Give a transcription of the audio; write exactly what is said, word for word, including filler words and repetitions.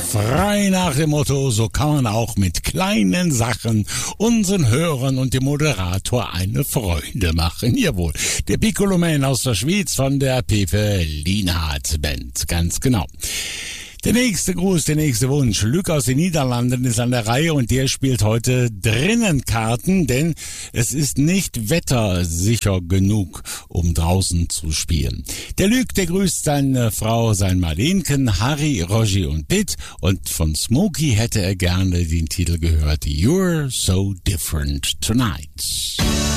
Frei nach dem Motto, so kann man auch mit kleinen Sachen unseren Hörern und dem Moderator eine Freude machen. Jawohl, der Piccolo Man aus der Schweiz von der Pepe Lienhardt Band, ganz genau. Der nächste Gruß, der nächste Wunsch. Luc aus den Niederlanden ist an der Reihe und der spielt heute drinnen Karten, denn es ist nicht wettersicher genug, um draußen zu spielen. Der Luc, der grüßt seine Frau, sein Marlenken, Harry, Roger und Pitt, und von Smokey hätte er gerne den Titel gehört, You're So Different Tonight.